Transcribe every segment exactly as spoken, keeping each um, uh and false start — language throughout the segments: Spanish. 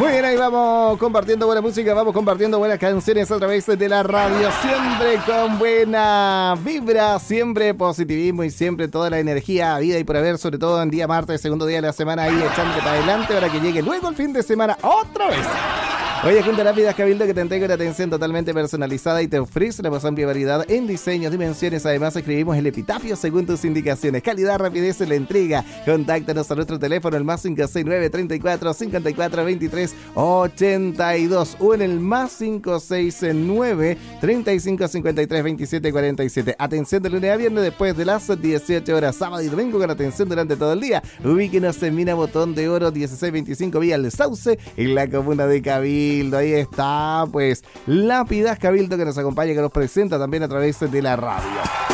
Muy bien, ahí vamos compartiendo buena música, vamos compartiendo buenas canciones a través de la radio, siempre con buena vibra, siempre positivismo y siempre toda la energía, vida y por haber, sobre todo en día martes, segundo día de la semana, ahí echando para adelante para que llegue luego el fin de semana otra vez. Oye, Junta Rápidas Cabildo, que te entrega una atención totalmente personalizada y te ofrece la más amplia variedad en diseños, dimensiones. Además, escribimos el epitafio según tus indicaciones. Calidad, rapidez en la entrega. Contáctanos a nuestro teléfono, el más cinco seis nueve, treinta y cuatro, cincuenta y cuatro, veintitrés, ochenta y dos, o en el más cinco seis nueve, treinta y cinco, cincuenta y tres, veintisiete, cuarenta y siete. Atención de lunes a viernes después de las dieciocho horas, sábado y domingo con atención durante todo el día. Ubíquenos en Mina Botón de Oro dieciséis veinticinco, vía El Sauce, en la comuna de Cabildo. Ahí está, pues, Lápidas Cabildo, que nos acompaña, que nos presenta también a través de la radio.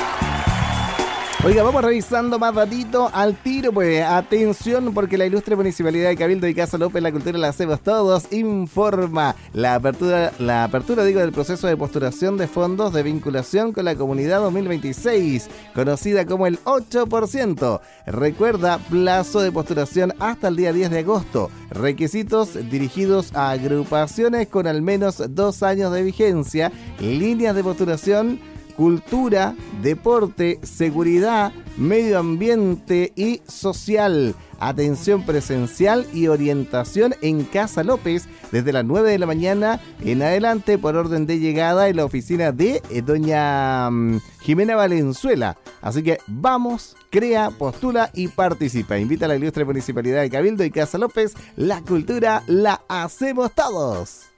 Oiga, vamos revisando más ratito al tiro, pues, atención, porque la ilustre Municipalidad de Cabildo y Casa López, la cultura la hacemos todos, informa la apertura, la apertura, digo, del proceso de postulación de fondos de vinculación con la comunidad dos mil veintiséis, conocida como el ocho por ciento. Recuerda, plazo de postulación hasta el día diez de agosto. Requisitos dirigidos a agrupaciones con al menos dos años de vigencia, líneas de postulación: cultura, deporte, seguridad, medio ambiente y social. Atención presencial y orientación en Casa López desde las nueve de la mañana en adelante por orden de llegada en la oficina de eh, doña um, Jimena Valenzuela. Así que vamos, crea, postula y participa. Invita a la ilustre Municipalidad de Cabildo y Casa López. La cultura la hacemos todos.